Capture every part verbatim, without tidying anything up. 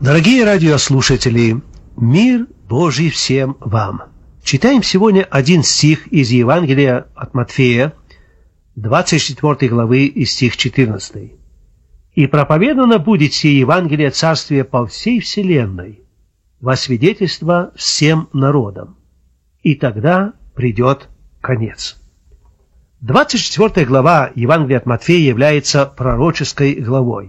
Дорогие радиослушатели, мир Божий всем вам! Читаем сегодня один стих из Евангелия от Матфея, двадцать четвёртой главы и стих четырнадцатый. «И проповедано будет сие Евангелие Царствия по всей вселенной, во свидетельство всем народам, и тогда придет конец». двадцать четвёртая глава Евангелия от Матфея является пророческой главой.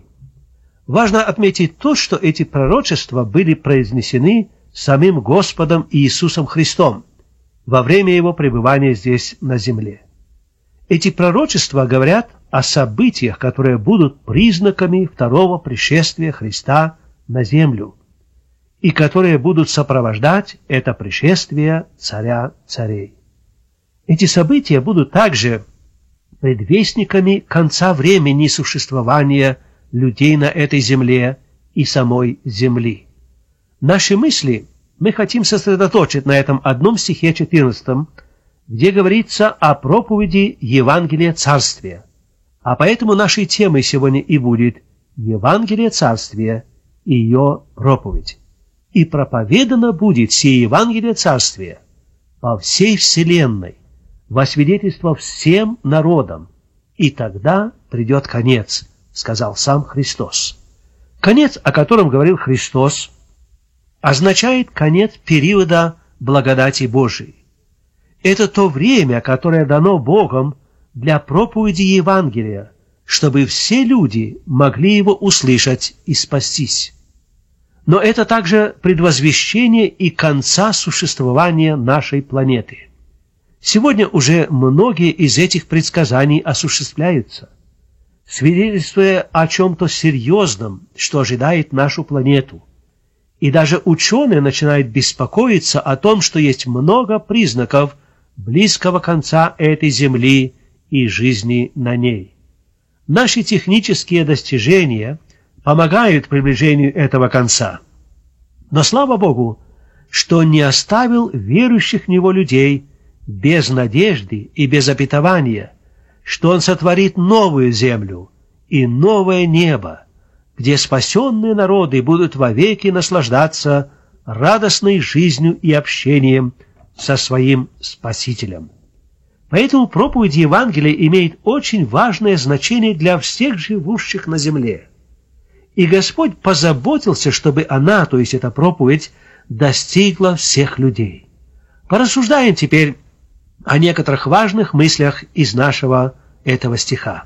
Важно отметить то, что эти пророчества были произнесены самим Господом Иисусом Христом во время Его пребывания здесь на земле. Эти пророчества говорят о событиях, которые будут признаками второго пришествия Христа на землю, и которые будут сопровождать это пришествие Царя Царей. Эти события будут также предвестниками конца времени существования людей на этой земле и самой земли. Наши мысли мы хотим сосредоточить на этом одном стихе четырнадцатом, где говорится о проповеди Евангелия Царствия. А поэтому нашей темой сегодня и будет Евангелие Царствия и ее проповедь. «И проповедано будет сие Евангелие Царствия по всей вселенной, во свидетельство всем народам, и тогда придет конец», сказал сам Христос. Конец, о котором говорил Христос, означает конец периода благодати Божией. Это то время, которое дано Богом для проповеди Евангелия, чтобы все люди могли его услышать и спастись. Но это также предвозвещение и конца существования нашей планеты. Сегодня уже многие из этих предсказаний осуществляются, свидетельствуя о чем-то серьезном, что ожидает нашу планету. И даже ученые начинают беспокоиться о том, что есть много признаков близкого конца этой Земли и жизни на ней. Наши технические достижения помогают приближению этого конца. Но слава Богу, что не оставил верующих в Него людей без надежды и без обетования, что Он сотворит новую землю и новое небо, где спасенные народы будут вовеки наслаждаться радостной жизнью и общением со своим Спасителем. Поэтому проповедь Евангелия имеет очень важное значение для всех живущих на земле. И Господь позаботился, чтобы она, то есть эта проповедь, достигла всех людей. Порассуждаем теперь о некоторых важных мыслях из нашего этого стиха.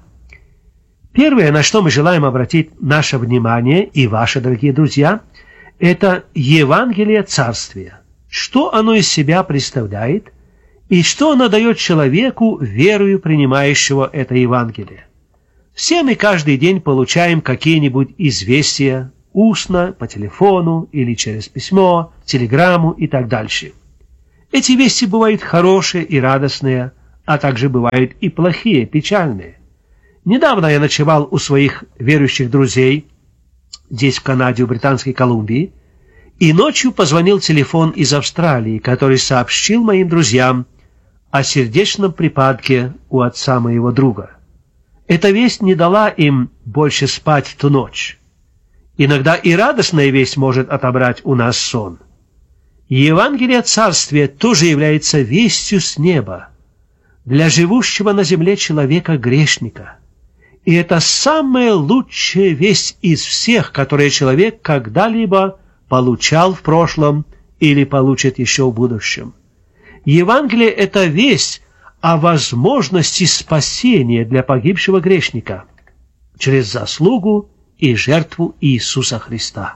Первое, на что мы желаем обратить наше внимание, и ваше, дорогие друзья, это Евангелие Царствия. Что оно из себя представляет, и что оно дает человеку, верою принимающего это Евангелие. Все мы каждый день получаем какие-нибудь известия, устно, по телефону или через письмо, телеграмму и так дальше. Эти вести бывают хорошие и радостные, а также бывают и плохие, печальные. Недавно я ночевал у своих верующих друзей, здесь в Канаде, в Британской Колумбии, и ночью позвонил телефон из Австралии, который сообщил моим друзьям о сердечном припадке у отца моего друга. Эта весть не дала им больше спать в ту ночь. Иногда и радостная весть может отобрать у нас сон. Евангелие Царствия тоже является вестью с неба для живущего на земле человека-грешника. И это самая лучшая весть из всех, которые человек когда-либо получал в прошлом или получит еще в будущем. Евангелие – это весть о возможности спасения для погибшего грешника через заслугу и жертву Иисуса Христа.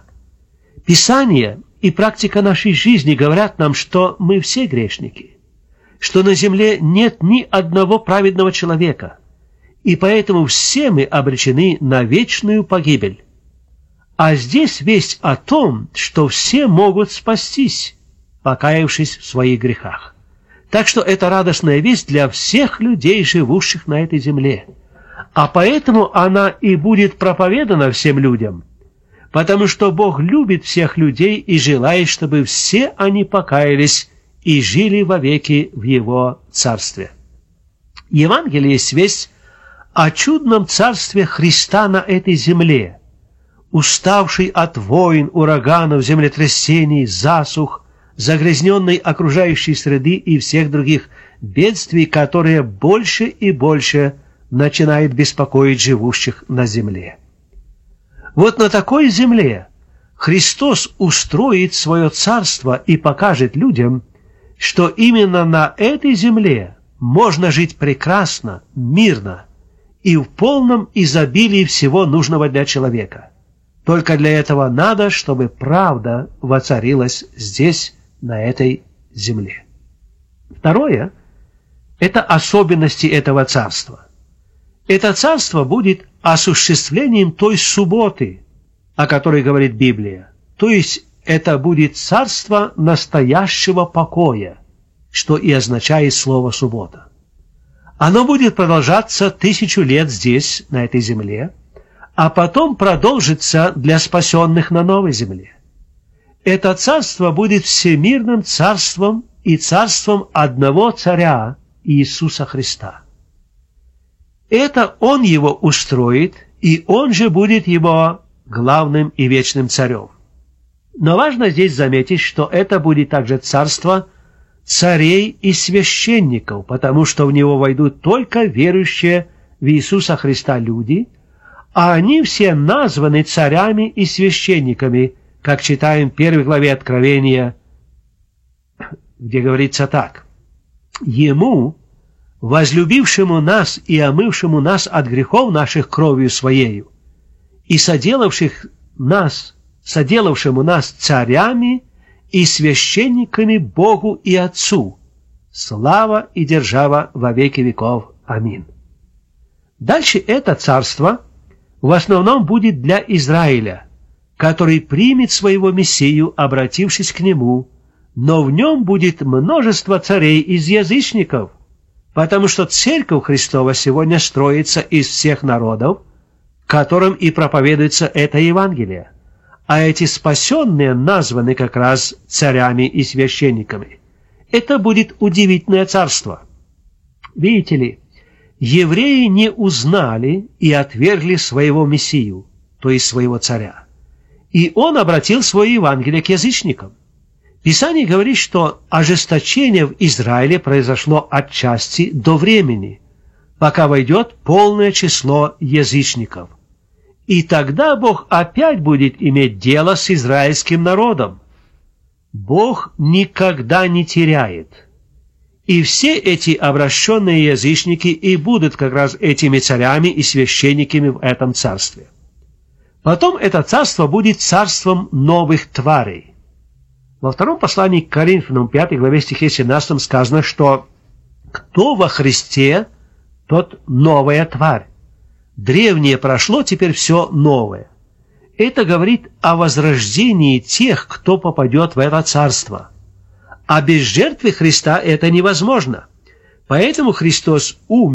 Писание и практика нашей жизни говорят нам, что мы все грешники, что на земле нет ни одного праведного человека, и поэтому все мы обречены на вечную погибель. А здесь весть о том, что все могут спастись, покаявшись в своих грехах. Так что это радостная весть для всех людей, живущих на этой земле. А поэтому она и будет проповедана всем людям, потому что Бог любит всех людей и желает, чтобы все они покаялись и жили вовеки в Его Царстве. Евангелие есть весть о чудном царстве Христа на этой земле, уставший от войн, ураганов, землетрясений, засух, загрязненной окружающей среды и всех других бедствий, которые больше и больше начинают беспокоить живущих на земле. Вот на такой земле Христос устроит свое царство и покажет людям, что именно на этой земле можно жить прекрасно, мирно и в полном изобилии всего нужного для человека. Только для этого надо, чтобы правда воцарилась здесь, на этой земле. Второе – это особенности этого царства. Это царство будет осуществлением той субботы, о которой говорит Библия. То есть это будет царство настоящего покоя, что и означает слово «суббота». Оно будет продолжаться тысячу лет здесь, на этой земле, а потом продолжится для спасенных на новой земле. Это царство будет всемирным царством и царством одного царя Иисуса Христа. Это Он его устроит, и Он же будет его главным и вечным царем. Но важно здесь заметить, что это будет также царство царей и священников, потому что в него войдут только верующие в Иисуса Христа люди, а они все названы царями и священниками, как читаем в первой главе Откровения, где говорится так: «Ему, возлюбившему нас и омывшему нас от грехов наших кровью Своею, и соделавших нас, соделавшему нас царями и священниками Богу и Отцу, слава и держава во веки веков. Аминь». Дальше это царство в основном будет для Израиля, который примет своего Мессию, обратившись к Нему, но в нем будет множество царей из язычников, потому что Церковь Христова сегодня строится из всех народов, которым и проповедуется это Евангелие, а эти спасенные названы как раз царями и священниками. Это будет удивительное царство. Видите ли, евреи не узнали и отвергли своего Мессию, то есть своего царя. И он обратил свое Евангелие к язычникам. Писание говорит, что ожесточение в Израиле произошло отчасти до времени, пока войдет полное число язычников. И тогда Бог опять будет иметь дело с израильским народом. Бог никогда не теряет. И все эти обращенные язычники и будут как раз этими царями и священниками в этом царстве. Потом это царство будет царством новых тварей. Во втором послании к Коринфянам, пятой главе, стихе семнадцатом сказано, что «Кто во Христе, тот новая тварь. Древнее прошло, теперь все новое». Это говорит о возрождении тех, кто попадет в это царство. А без жертвы Христа это невозможно. Поэтому Христос умер.